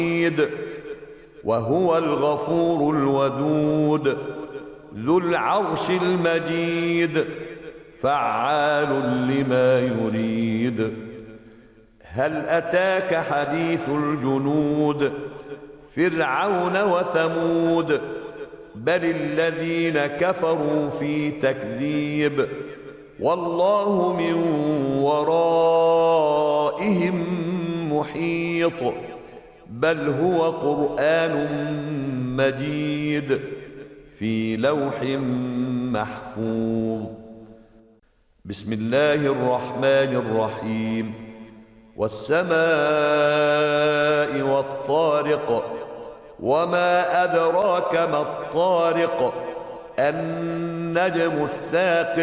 وهو الغفور الودود ذو العرش المجيد فعال لما يريد. هل أتاك حديث الجنود فرعون وثمود بل الذين كفروا في تكذيب والله من ورائهم محيط بل هو قرآن مجيد في لوح محفوظ. بسم الله الرحمن الرحيم والسماء والطارق وما أدراك ما الطارق النجم الثاقب